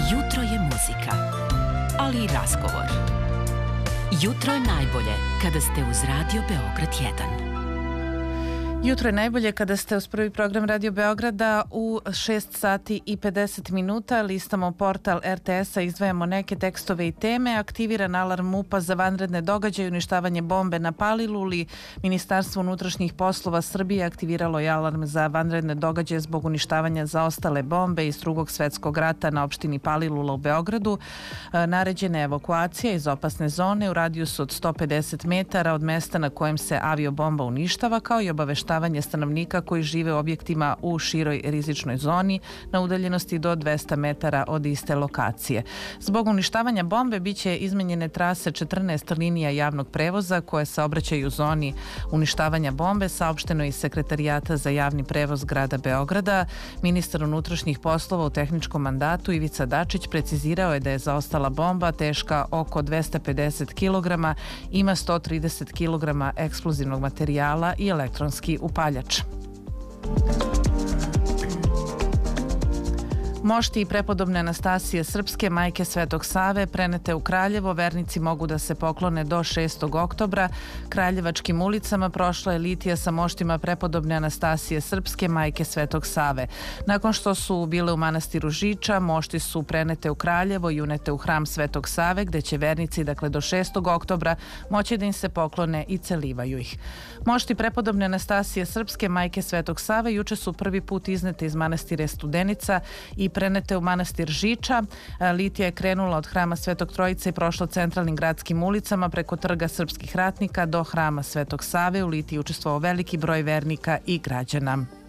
Jutro je muzika, ali i razgovor. Jutro je najbolje kada ste uz Radio Beograd 1. Jutro je najbolje kada ste uz prvi program Radio Beograda u 6 sati i 50 minuta. Listamo portal RTS-a, izdvajamo neke tekstove i teme. Aktiviran alarm MUP-a za vanredne događaje, uništavanje bombe na Paliluli. Ministarstvo unutrašnjih poslova Srbije aktiviralo je alarm za vanredne događaje zbog uništavanja zaostale bombe iz Drugog svetskog rata na opštini Palilula u Beogradu. Naređena je evakuacija iz opasne zone u radijusu od 150 metara od mesta na kojem se aviobomba uništava, kao i obaveštavanje stanovnika koji žive u objektima u široj rizičnoj zoni na udaljenosti do 200 metara od iste lokacije. Zbog uništavanja bombe biće izmenjene trase 14 linija javnog prevoza koje saobraćaju u zoni uništavanja bombe, saopšteno iz Sekretarijata za javni prevoz grada Beograda. Ministar unutrašnjih poslova u tehničkom mandatu Ivica Dačić precizirao je da je zaostala bomba teška oko 250 kg, ima 130 kg eksplozivnog materijala i elektronski upaljač. Mošti i prepodobne Anastasije Srpske, majke Svetog Save, prenete u Kraljevo, vernici mogu da se poklone do 6. oktobra. Kraljevačkim ulicama prošla je litija sa moštima prepodobne Anastasije Srpske, majke Svetog Save. Nakon što su bile u manastiru Žiča, mošti su prenete u Kraljevo i unete u hram Svetog Save, gde će vernici, dakle do 6. oktobra, moći da im se poklone i celivaju ih. Mošti prepodobne Anastasije Srpske, majke Svetog Save, juče su prvi put iznete iz manastira Studenica i prenete u manastir Žiča. Litija je krenula od hrama Svetog Trojice i prošla centralnim gradskim ulicama preko trga srpskih ratnika do hrama Svetog Save. U litiji učestvovao veliki broj vernika i građana.